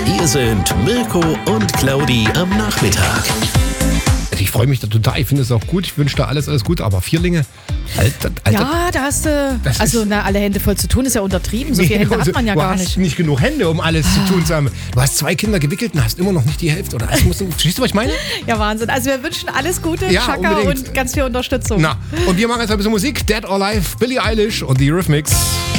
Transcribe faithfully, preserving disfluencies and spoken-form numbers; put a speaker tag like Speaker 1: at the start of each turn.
Speaker 1: Hier sind Mirko und Claudi am Nachmittag.
Speaker 2: Ich freue mich da total, ich finde es auch gut, ich wünsche da alles, alles gut, aber Vierlinge, Alter, Alter.
Speaker 3: Ja, da hast du,
Speaker 2: Das
Speaker 3: also
Speaker 2: ist-
Speaker 3: na, alle Hände voll zu tun, ist ja untertrieben. So viele Hände hat man ja
Speaker 2: du
Speaker 3: gar
Speaker 2: hast
Speaker 3: nicht.
Speaker 2: nicht genug Hände, um alles zu tun zu haben. Du hast zwei Kinder gewickelt und hast immer noch nicht die Hälfte. Oder alles musst du, verstehst du, was ich meine?
Speaker 3: Ja, Wahnsinn. Also wir wünschen alles Gute,
Speaker 2: Ja,
Speaker 3: Chaka
Speaker 2: unbedingt.
Speaker 3: und ganz viel Unterstützung.
Speaker 2: Na, und wir machen jetzt ein bisschen Musik. Dead or Alive, Billie Eilish und die Eurythmics.